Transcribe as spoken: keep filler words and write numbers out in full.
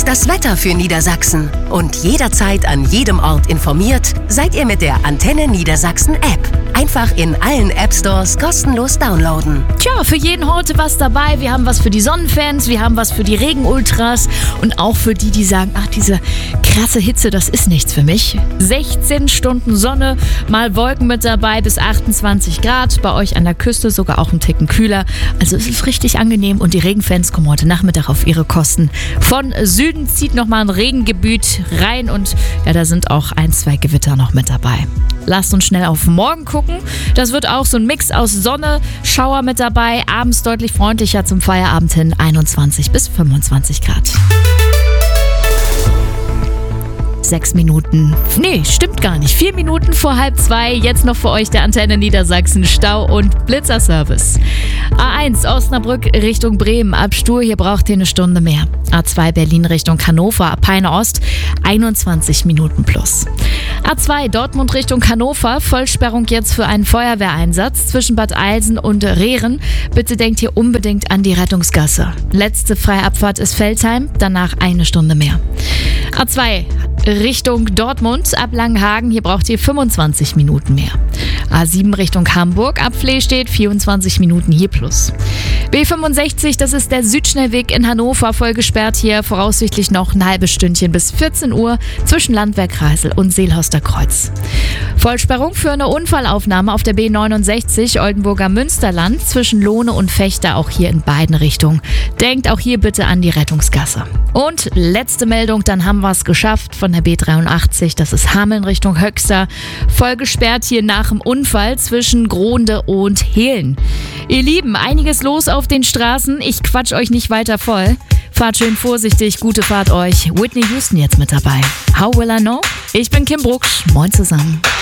das Wetter für Niedersachsen. Und jederzeit an jedem Ort informiert seid ihr mit der Antenne Niedersachsen App. Einfach in allen App-Stores kostenlos downloaden. Tja, für jeden heute was dabei. Wir haben was für die Sonnenfans, wir haben was für die Regenultras und auch für die, die sagen, ach, diese krasse Hitze, das ist nichts für mich. sechzehn Stunden Sonne, mal Wolken mit dabei, bis achtundzwanzig Grad. Bei euch an der Küste sogar auch ein Ticken kühler. Also es ist richtig angenehm und die Regenfans kommen heute Nachmittag auf ihre Kosten. Von Süden zieht nochmal ein Regengebiet rein und ja, da sind auch ein, zwei Gewitter noch mit dabei. Lasst uns schnell auf morgen gucken. Das wird auch so ein Mix aus Sonne, Schauer mit dabei, abends deutlich freundlicher zum Feierabend hin, einundzwanzig bis fünfundzwanzig Grad. Sechs Minuten, nee, stimmt gar nicht, vier Minuten vor halb zwei, jetzt noch für euch der Antenne Niedersachsen Stau- und Blitzerservice. A eins Osnabrück Richtung Bremen, ab Stur, hier braucht ihr eine Stunde mehr. A zwei Berlin Richtung Hannover, ab Peine Ost, einundzwanzig Minuten plus. A zwei Dortmund Richtung Hannover, Vollsperrung jetzt für einen Feuerwehreinsatz zwischen Bad Eilsen und Rehren. Bitte denkt hier unbedingt an die Rettungsgasse. Letzte freie Abfahrt ist Veltheim, danach eine Stunde mehr. A zwei Richtung Dortmund, ab Langenhagen, hier braucht ihr fünfundzwanzig Minuten mehr. A sieben Richtung Hamburg, ab Flehstedt, vierundzwanzig Minuten hier plus. B fünfundsechzig, das ist der Südschnellweg in Hannover, voll gesperrt hier, voraussichtlich noch ein halbes Stündchen bis vierzehn Uhr zwischen Landwehr-Kreisel und Seelhorster Kreuz. Vollsperrung für eine Unfallaufnahme auf der B neunundsechzig Oldenburger Münsterland zwischen Lohne und Fechter, auch hier in beiden Richtungen. Denkt auch hier bitte an die Rettungsgasse. Und letzte Meldung, dann haben wir es geschafft von der B dreiundachtzig, das ist Hameln Richtung Höxter, voll gesperrt hier nach dem Unfall zwischen Gronde und Hehlen. Ihr Lieben, einiges los auf den Straßen, ich quatsch euch nicht weiter voll. Fahrt schön vorsichtig, gute Fahrt euch. Whitney Houston jetzt mit dabei. How will I know? Ich bin Kim Brucksch, moin zusammen.